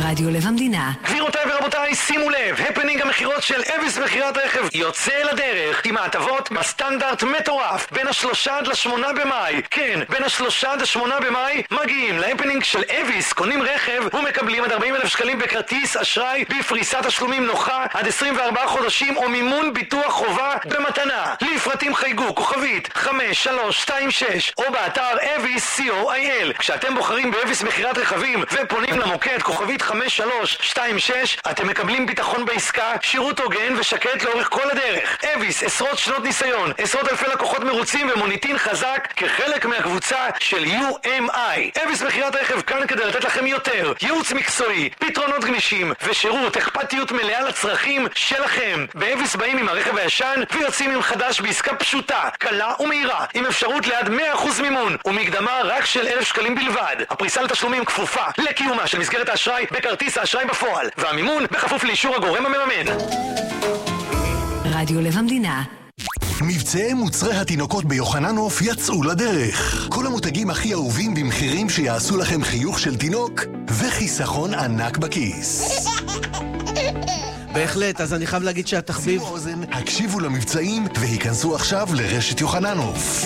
רדיו לב המדינה. גבירותיי ורבותיי, שימו לב, הפנינג המחירות של אביס מחירת רכב יוצא לדרך עם ההטבות בסטנדרט מטורף בין ה3 עד ל8 במאי. כן, בין ה3 עד ה8 במאי מגיעים להפנינג של אביס, קונים רכב ומקבלים עד 40,000 שקלים בכרטיס אשראי בפריסת תשלומים נוחה עד 24 חודשים או מימון ביטוח חובה במתנה. לפרטים חייגו כוכבית 5326 או באתר avis.co.il. כשאתם בוחרים באביס מחירת רכבים ופונים למוקד כוכבית 5326 אתם מקבלים ביטחון בעסקה, שירות הוגן ושקט לאורך כל הדרך. אביס, עשרות שנות ניסיון, עשרות אלפי לקוחות מרוצים ומוניטין חזק כחלק מהקבוצה של UMI. אביס מחירת רכב כאן כדי לתת לכם יותר ייעוץ מקצועי, פתרונות גמישים ושירות אכפתיות מלאה לצרכים שלכם. באביס באים עם הרכב הישן ויוצאים עם חדש בעסקה פשוטה, קלה ומהירה, עם אפשרות ליד 100% מימון ומקדמה רק של 1,000 שקלים בלבד. הפריסה לתשלומים כפופה לקיומה של מסגרת האשראי בכרטיס האשראי בפועל, והמימון בכפוף לאישור הגורם המממן. רדיו לב המדינה. מבצעי מוצרי התינוקות ביוחננוף יצאו לדרך. כל המותגים הכי אהובים במחירים שיעשו לכם חיוך של תינוק וחיסכון ענק בכיס. בהחלט, אז אני חייב להגיד שהתחביב... הקשיבו למבצעים והיכנסו עכשיו לרשת יוחננוף.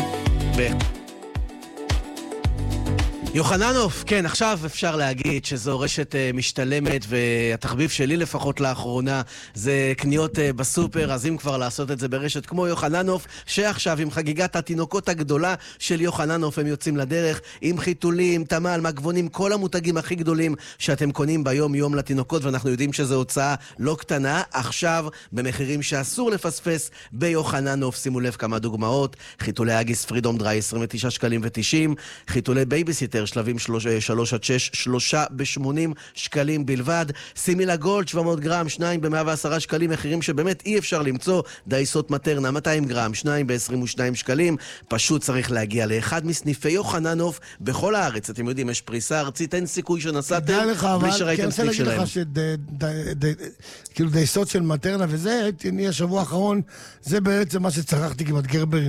יוחננוף, כן, עכשיו אפשר להגיד שזו רשת משתלמת, והתחביב שלי לפחות לאחרונה זה קניות בסופר, אז אם כבר לעשות את זה ברשת כמו יוחננוף, שעכשיו עם חגיגת התינוקות הגדולה של יוחננוף הם יוצאים לדרך, עם חיתולים, תמל, מגבונים, כל המותגים הכי גדולים שאתם קונים ביום יום לתינוקות, ואנחנו יודעים שזו הוצאה לא קטנה, עכשיו במחירים שאסור לפספס ביוחננוף. שימו לב כמה דוגמאות: חיתולי אגיס פרידום דריי 29 שקלים ו90, חיתולי בייביסיטר שלבים 3 עד 6 3 ב-80 שקלים בלבד, סימילה גולד 700 גרם 2 ב-110 שקלים, מחירים שבאמת אי אפשר למצוא. דייסות מטרנה 200 גרם 2 ב-22 שקלים. פשוט צריך להגיע לאחד מסניפי יוחננוף בכל הארץ. אתם יודעים, יש פריסה ארצית, אין סיכוי שנסעתם בלי שראיתם סניף שלהם. כאילו דייסות של מטרנה וזה, אני השבוע האחרון, זה בעצם מה שצרכתי כמעט גרברים.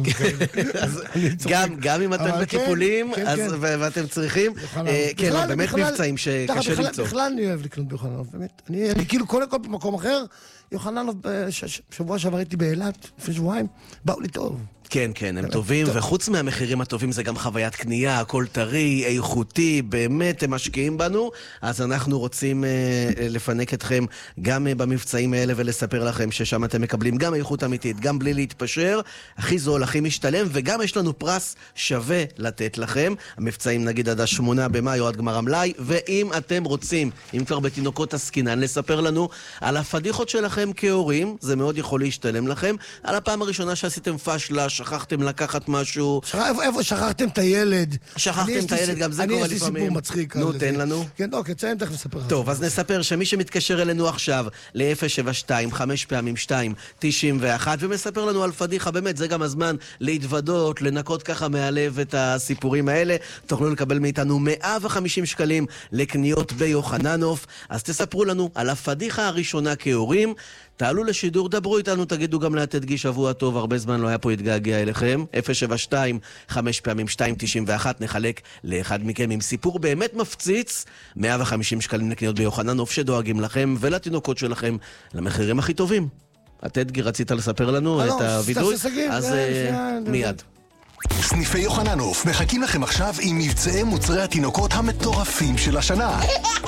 גם אם אתם בטיפולים ואתם צריכים, כן, באמת מבצעים שקשה למצוא. בכלל אני אוהב לקנות ביוחננוף, באמת. אני כאילו כל במקום אחר, יוחננוף, שבוע שעבר הייתי באילת, לפני שבועיים, באו לי טוב. כן, כן, הם טובים, וחוץ מהמחירים הטובים זה גם חוויית קנייה, הכל טרי, איכותי, באמת הם משקיעים בנו, אז אנחנו רוצים לפנק אתכם גם במבצעים האלה ולספר לכם ששם אתם מקבלים גם איכות אמיתית, גם בלי להתפשר, הכי זול, הכי משתלם, וגם יש לנו פרס שווה לתת לכם, המבצעים נגיד עד 8 במאי או עד גמר המלאי, ואם אתם רוצים, אם כבר בתינוקות עסקינן, לספר לנו על הפדיחות שלכם כהורים, זה מאוד יכול להשתלם לכם, על הפעם הראשונה שעשיתם פשלה, שכחתם לקחת משהו. איפה שכחתם את הילד? שכחתם את הילד, גם זה קורה לפעמים. אני יש לי סיפור מצחיק. נו, תן לנו. כן, אוקיי, תציין, תכף נספר. טוב, אז נספר שמי שמתקשר אלינו עכשיו ל-072 5 פעמים 2 91 ומספר לנו על פדיחה, באמת, זה גם הזמן להתוודות, לנקות ככה מהלב את הסיפורים האלה. תוכלו לקבל מאיתנו 150 שקלים לקניות ביוחננוף. אז תספרו לנו על הפדיחה הראשונה כהורים. תעלו לשידור, דברו איתנו, תגידו גם לתדגיש שבוע טוב, הרבה זמן לא היה פה התגעגע אליכם. 072 5 פעמים 2 91, נחלק לאחד מכם עם סיפור באמת מפציץ. 150 שקלים לקניות ביוחננוף שדואגים לכם ולתינוקות שלכם למחירים הכי טובים. התדגי, רצית לספר לנו את הוידוי? אז מיד. סניפי יוחננוף מחכים לכם עכשיו עם מבצעי מוצרי התינוקות המטורפים של השנה.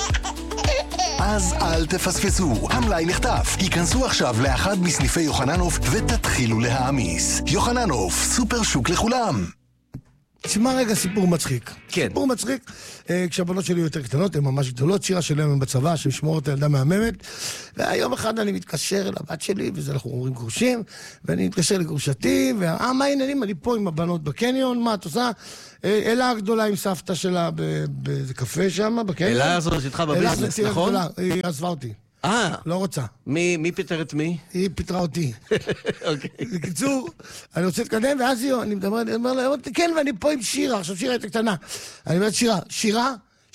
אז אל תפספסו, המלאי נחטף. היכנסו עכשיו לאחד מסניפי יוחננוף ותתחילו להעמיס. יוחננוף, סופר שוק לכולם. תשמע רגע סיפור מצחיק. כן. סיפור מצחיק, כשהבנות שלי יותר קטנות, הן ממש גדולות, שירה שלהם הם בצבא, שמשמור את הילדה מהממת, והיום אחד אני מתקשר לבת שלי, וזה אנחנו אומרים גרושים, ואני מתקשר לגרושתי, מה העניינים? אני פה עם הבנות בקניון, מה את עושה? אלה הגדולה עם סבתא שלה באיזה קפה שם, בקניון. אלה הזאת איתך בביזנס, נכון? היא עזבה אותי. לא רוצה. מי פיטר את מי? היא פיטרה אותי. אוקיי. בקיצור, אני רוצה להתקדם, ואז אני מדבר לה, כן, ואני פה עם שירה, עכשיו שירה הייתה קטנה. אני אומרת שירה,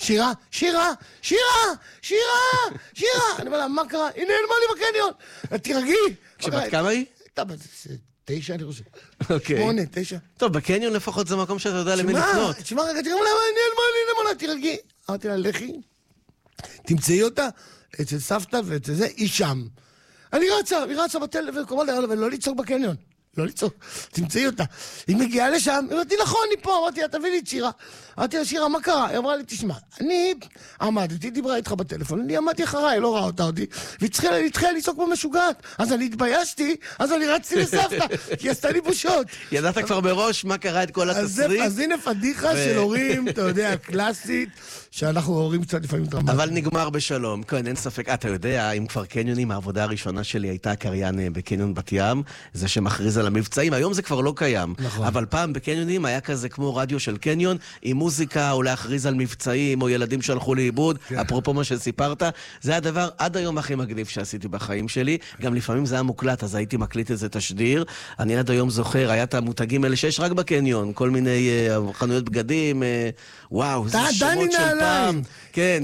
אני אומר לה, מה קרה? היא נעלמה לי בקניון. תירגעי. כשבת כמה היא? הייתה בת 9, אני חושב. אוקיי. 8, 9. טוב, בקניון לפחות זה מקום שאתה יודע למי לפנות. תשמע רגע, תראה, נעלמה לי, תירגעי. אמרתי לה, לכי. תמצאי אותה, אצל סבתא ואצל זה, היא שם. היא רצה בטלפון, ולא לצעוק בקניון. לא לצעוק, תמצאי אותה. היא מגיעה לשם, היא אמרתי, נכון, אני פה, אמרתי, תביא לי את שירה. אמרתי לה, שירה, מה קרה? היא אמרה לי, תשמע, אני עמדתי, דיברה איתך בטלפון, אני עמדתי אחריי, לא ראה אותה אותי, והיא התחילה לצעוק במשוגעת. אז אני התביישתי, אז אני רצתי לסבתא, כי היא עשתה לי בושות. ידעת כבר מראש מה קרה את כל התסריט? אז הנה פדיחה של הורים, אתה יודע, קלאסית, שאנחנו הורים קצת לפעמים דרמטיים. אבל נגמר בשלום, כן, אין ספק. אתה יודע, אם כבר קניונים, העבודה הראשונה שלי הייתה קריין בקניון בת ים, זה שמכריז על המבצעים, היום זה כבר לא קיים. נכון. אבל פעם בקניונים היה כזה כמו רדיו של קניון, עם מוזיקה, או להכריז על מבצעים, או ילדים שהלכו לאיבוד, אפרופו מה שסיפרת, זה הדבר עד היום הכי מגניב שעשיתי בחיים שלי, גם לפעמים זה היה מוקלט, אז הייתי מקליט איזה תשדיר, אני עד היום זוכר, היה את המותגים האלה שיש רק בקניון, כל מיני חנויות בגדים, וואו, זה שמות של פעם. כן.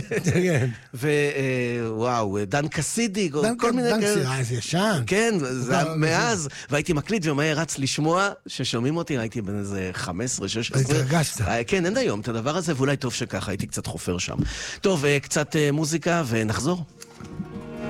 ווואו, דן קסידי, כל מיני... דן קסידי, זה ישן. כן, זה היה מאז, והייתי מקליט ומהר רץ לשמוע ששומעים אותי, הייתי בין איזה 15, 16. התרגשת. כן, אין היום את הדבר הזה, ואולי טוב שככה, הייתי קצת חופר שם. טוב, קצת מוזיקה ונחזור.